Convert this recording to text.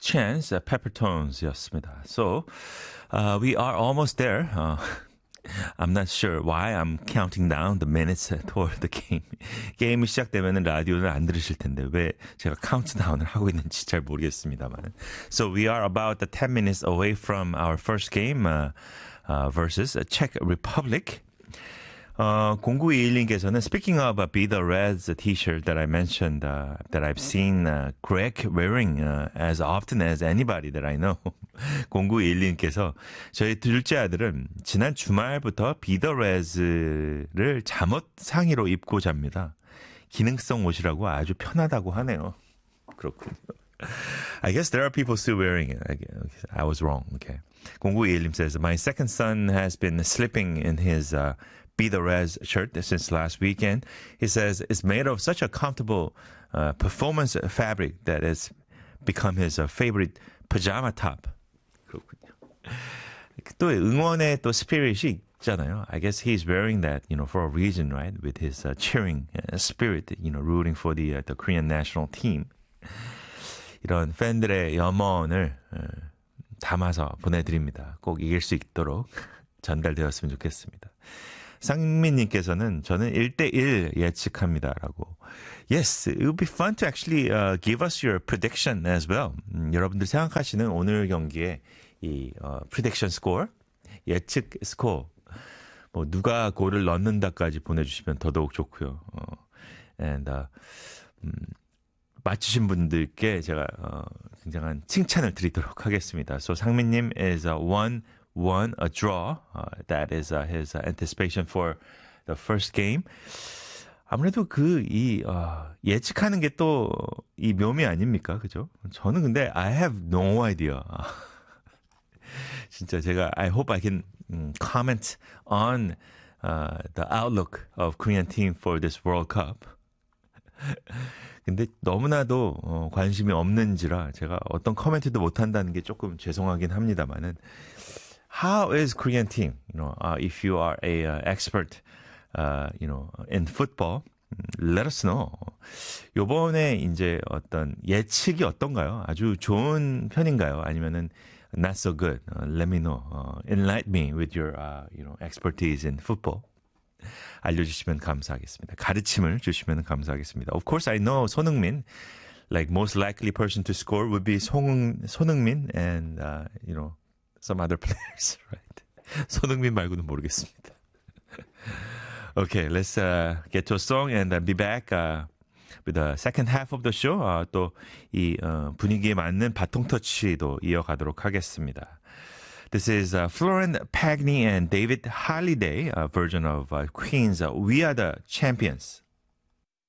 Chance, Peppertones였습니다. So, we are almost there. I'm not sure why I'm counting down the minutes toward the game. 게임이 시작되면 라디오를 안 들으실 텐데 왜 제가 카운트다운을 하고 있는지 잘 모르겠습니다만. So we are about 10 minutes away from our first game versus Czech Republic. 0921님께서는 speaking of Be the Reds t-shirt that I mentioned that I've seen Greg wearing as often as anybody that I know. 0921님께서 저희 둘째 아들은 지난 주말부터 Be the Reds를 잠옷 상의로 입고 잡니다. 기능성 옷이라고 아주 편하다고 하네요. 그렇군요. I guess there are people still wearing it. I was wrong. Okay. 0921님 says, my second son has been sleeping in his Be the Reds shirt since last weekend. He says it's made of such a comfortable performance fabric that it's become his favorite pajama top. 그렇군요. 또 응원의 또 스피릿이 있잖아요. I guess he's wearing that, for a reason, right? With his cheering spirit, rooting for the Korean national team. 이런 팬들의 염원을 담아서 보내드립니다. 꼭 이길 수 있도록 전달되었으면 좋겠습니다. 상민님께서는 저는 1대1 예측합니다라고. Yes, it would be fun to actually give us your prediction as well. 여러분들 생각하시는 오늘 경기의 이 prediction score, 예측 스코어, 뭐 누가 골을 넣는다까지 보내주시면 더더욱 좋고요. And 맞추신 분들께 제가 굉장한 칭찬을 드리도록 하겠습니다. So 상민님 is 1-1 a draw. That is his anticipation for the first game. 아무래도 예측하는 게 또 이 묘미 아닙니까? 그죠? 저는 근데 I have no idea. 진짜 제가 I hope I can comment on the outlook of Korean team for this World Cup. 근데 너무나도 관심이 없는지라 제가 어떤 코멘트도 못한다는 게 조금 죄송하긴 합니다만은 How is Korean team? If you are a expert, in football, let us know. 요번에 이제 어떤 예측이 어떤가요? 아주 좋은 편인가요? 아니면은 not so good? Let me know. Enlighten me with your, expertise in football. 알려주시면 감사하겠습니다. 가르침을 주시면 감사하겠습니다. Of course, I know 손흥민, like most likely person to score would be 손흥민 and, some other players, right? 손흥민 말고는 모르겠습니다. Okay, let's get to a song and be back with the second half of the show. 또 이 분위기에 맞는 바통 터치도 이어가도록 하겠습니다. This is Florence Pagny and David Holiday version of Queen's We Are the Champions.